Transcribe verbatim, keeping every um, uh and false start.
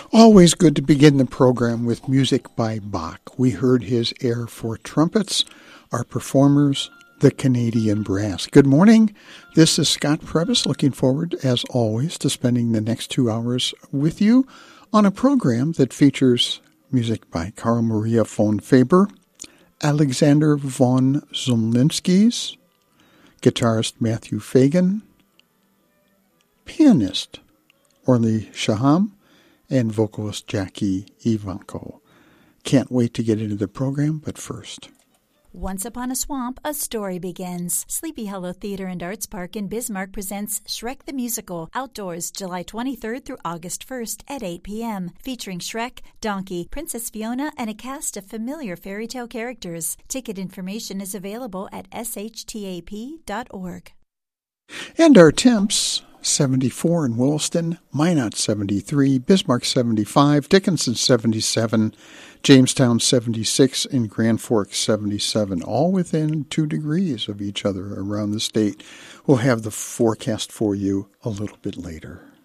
Always good to begin the program with music by Bach. We heard his air for trumpets. Our performers, the Canadian Brass. Good morning. This is Scott Previs, looking forward, as always, to spending the next two hours with you on a program that features music by Carl Maria von Faber, Alexander von Zumlinskis, guitarist Matthew Fagan, pianist Orly Shaham, and vocalist Jackie Ivanko. Can't wait to get into the program, but first. Once upon a swamp, a story begins. Sleepy Hollow Theater and Arts Park in Bismarck presents Shrek the Musical, outdoors July twenty-third through August first at eight p.m., featuring Shrek, Donkey, Princess Fiona, and a cast of familiar fairy tale characters. Ticket information is available at s h t a p dot org. And our temps, seventy-four in Williston, Minot seventy-three, Bismarck seventy-five, Dickinson seventy-seven, Jamestown seventy-six, and Grand Forks seventy-seven, all within two degrees of each other around the state. We'll have the forecast for you a little bit later.